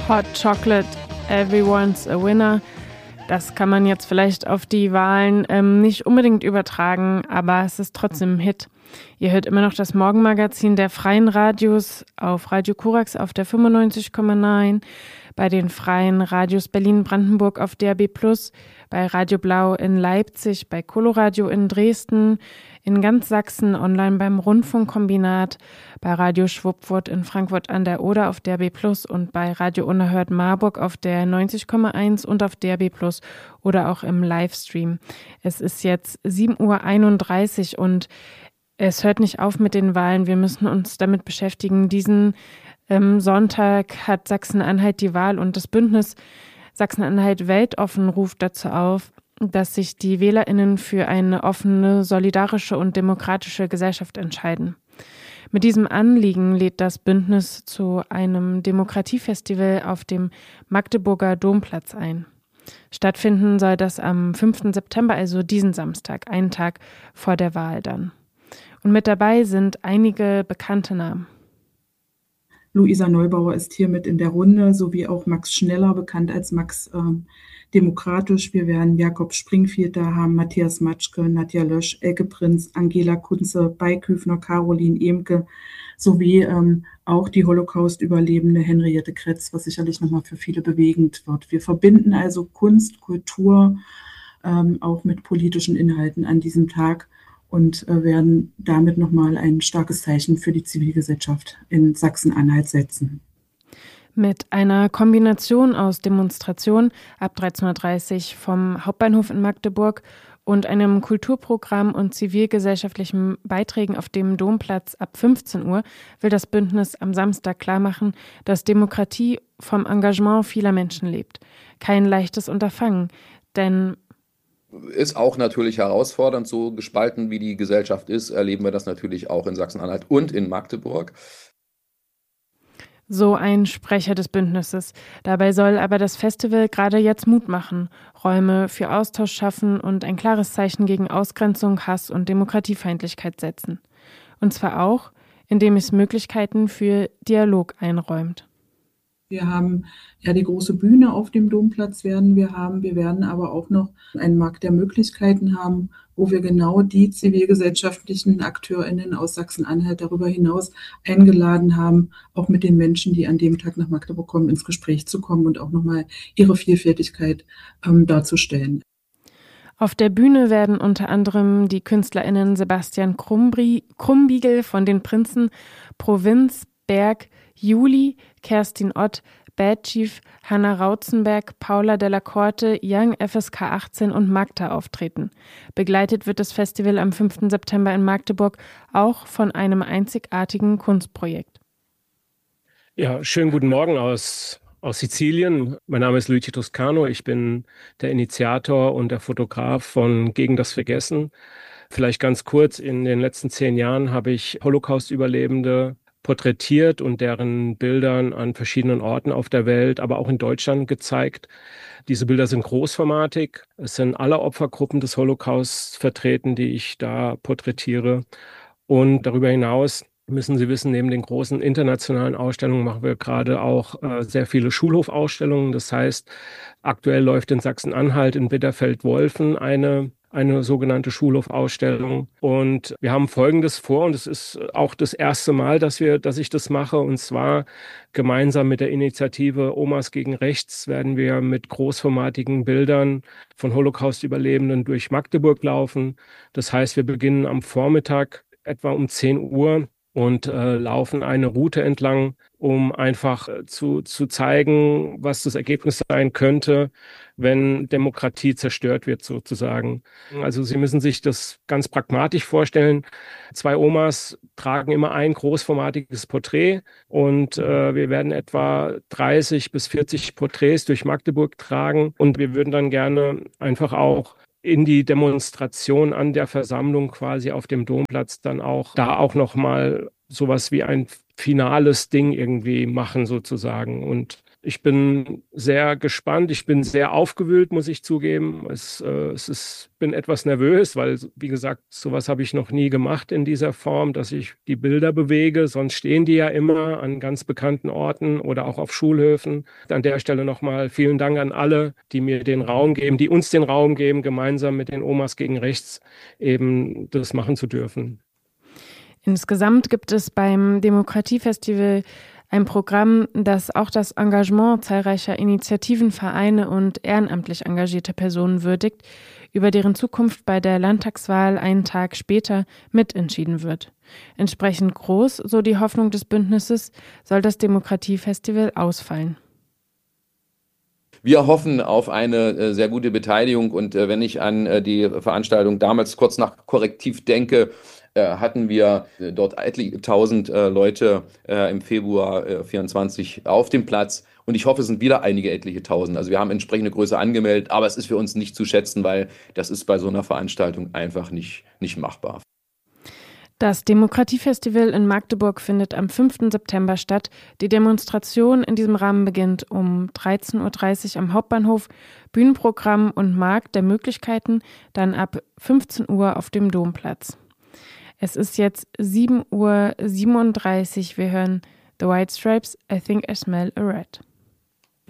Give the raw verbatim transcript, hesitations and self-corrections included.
Hot Chocolate, Everyone's a Winner. Das kann man jetzt vielleicht auf die Wahlen ähm, nicht unbedingt übertragen, aber es ist trotzdem ein Hit. Ihr hört immer noch das Morgenmagazin der Freien Radios auf Radio Korax auf der fünfundneunzig Komma neun, bei den Freien Radios Berlin-Brandenburg auf D A B plus, bei Radio Blau in Leipzig, bei Coloradio in Dresden, in ganz Sachsen online beim Rundfunkkombinat, bei Radio Schwuppwurt in Frankfurt an der Oder auf D A B plus und bei Radio Unerhört Marburg auf der neunzig Komma eins und auf D A B plus oder auch im Livestream. Es ist jetzt sieben Uhr einunddreißig und es hört nicht auf mit den Wahlen. Wir müssen uns damit beschäftigen. Diesen ähm, Sonntag hat Sachsen-Anhalt die Wahl und das Bündnis Sachsen-Anhalt weltoffen ruft dazu auf, dass sich die WählerInnen für eine offene, solidarische und demokratische Gesellschaft entscheiden. Mit diesem Anliegen lädt das Bündnis zu einem Demokratiefestival auf dem Magdeburger Domplatz ein. Stattfinden soll das am fünften September, also diesen Samstag, einen Tag vor der Wahl dann. Und mit dabei sind einige bekannte Namen. Luisa Neubauer ist hier mit in der Runde, sowie auch Max Schneller, bekannt als Max äh, Demokratisch. Wir werden Jakob Springfield da haben, Matthias Matschke, Nadja Lösch, Elke Prinz, Angela Kunze, Beiküfner, Caroline Emke, sowie ähm, auch die Holocaust-Überlebende Henriette Kretz, was sicherlich nochmal für viele bewegend wird. Wir verbinden also Kunst, Kultur, ähm, auch mit politischen Inhalten an diesem Tag und äh, werden damit nochmal ein starkes Zeichen für die Zivilgesellschaft in Sachsen-Anhalt setzen. Mit einer Kombination aus Demonstration ab dreizehn Uhr dreißig vom Hauptbahnhof in Magdeburg und einem Kulturprogramm und zivilgesellschaftlichen Beiträgen auf dem Domplatz ab fünfzehn Uhr will das Bündnis am Samstag klarmachen, dass Demokratie vom Engagement vieler Menschen lebt. Kein leichtes Unterfangen, denn ist auch natürlich herausfordernd, so gespalten wie die Gesellschaft ist, erleben wir das natürlich auch in Sachsen-Anhalt und in Magdeburg. So ein Sprecher des Bündnisses. Dabei soll aber das Festival gerade jetzt Mut machen, Räume für Austausch schaffen und ein klares Zeichen gegen Ausgrenzung, Hass und Demokratiefeindlichkeit setzen. Und zwar auch, indem es Möglichkeiten für Dialog einräumt. Wir haben ja die große Bühne auf dem Domplatz werden wir haben. Wir werden aber auch noch einen Markt der Möglichkeiten haben, wo wir genau die zivilgesellschaftlichen AkteurInnen aus Sachsen-Anhalt darüber hinaus eingeladen haben, auch mit den Menschen, die an dem Tag nach Magdeburg kommen, ins Gespräch zu kommen und auch nochmal ihre Vielfältigkeit ähm, darzustellen. Auf der Bühne werden unter anderem die KünstlerInnen Sebastian Krumbri, Krumbiegel von den Prinzen, Provinz, Berg, Juli, Kerstin Ott, Bad Chief, Hanna Rautzenberg, Paula Della Corte, Young F S K achtzehn und Magda auftreten. Begleitet wird das Festival am fünften September in Magdeburg auch von einem einzigartigen Kunstprojekt. Ja, schönen guten Morgen aus, aus Sizilien. Mein Name ist Luigi Toscano. Ich bin der Initiator und der Fotograf von Gegen das Vergessen. Vielleicht ganz kurz, in den letzten zehn Jahren habe ich Holocaust-Überlebende porträtiert und deren Bildern an verschiedenen Orten auf der Welt, aber auch in Deutschland gezeigt. Diese Bilder sind großformatig. Es sind alle Opfergruppen des Holocaust vertreten, die ich da porträtiere. Und darüber hinaus müssen Sie wissen, neben den großen internationalen Ausstellungen machen wir gerade auch äh, sehr viele Schulhofausstellungen. Das heißt, aktuell läuft in Sachsen-Anhalt in Bitterfeld-Wolfen eine eine sogenannte Schulhofausstellung. Und wir haben Folgendes vor, und es ist auch das erste Mal, dass wir, dass ich das mache, und zwar gemeinsam mit der Initiative Omas gegen Rechts werden wir mit großformatigen Bildern von Holocaust-Überlebenden durch Magdeburg laufen. Das heißt, wir beginnen am Vormittag etwa um zehn Uhr und äh, laufen eine Route entlang, um einfach äh, zu, zu zeigen, was das Ergebnis sein könnte, wenn Demokratie zerstört wird sozusagen. Also Sie müssen sich das ganz pragmatisch vorstellen. Zwei Omas tragen immer ein großformatiges Porträt und äh, wir werden etwa dreißig bis vierzig Porträts durch Magdeburg tragen und wir würden dann gerne einfach auch in die Demonstration an der Versammlung quasi auf dem Domplatz dann auch da auch nochmal sowas wie ein finales Ding irgendwie machen sozusagen. Und ich bin sehr gespannt, ich bin sehr aufgewühlt, muss ich zugeben. Es, äh, es ist, bin etwas nervös, weil, wie gesagt, sowas habe ich noch nie gemacht in dieser Form, dass ich die Bilder bewege. Sonst stehen die ja immer an ganz bekannten Orten oder auch auf Schulhöfen. An der Stelle nochmal vielen Dank an alle, die mir den Raum geben, die uns den Raum geben, gemeinsam mit den Omas gegen Rechts eben das machen zu dürfen. Insgesamt gibt es beim Demokratiefestival ein Programm, das auch das Engagement zahlreicher Initiativen, Vereine und ehrenamtlich engagierte Personen würdigt, über deren Zukunft bei der Landtagswahl einen Tag später mitentschieden wird. Entsprechend groß, so die Hoffnung des Bündnisses, soll das Demokratiefestival ausfallen. Wir hoffen auf eine äh, sehr gute Beteiligung und äh, wenn ich an äh, die Veranstaltung damals kurz nach Korrektiv denke, äh, hatten wir äh, dort etliche tausend äh, Leute äh, im Februar äh, vierundzwanzig auf dem Platz und ich hoffe, es sind wieder einige etliche tausend. Also wir haben entsprechende Größe angemeldet, aber es ist für uns nicht zu schätzen, weil das ist bei so einer Veranstaltung einfach nicht, nicht machbar. Das Demokratiefestival in Magdeburg findet am fünften September statt. Die Demonstration in diesem Rahmen beginnt um dreizehn Uhr dreißig am Hauptbahnhof. Bühnenprogramm und Markt der Möglichkeiten dann ab fünfzehn Uhr auf dem Domplatz. Es ist jetzt sieben Uhr siebenunddreißig. Wir hören The White Stripes, I Think I Smell a Rat.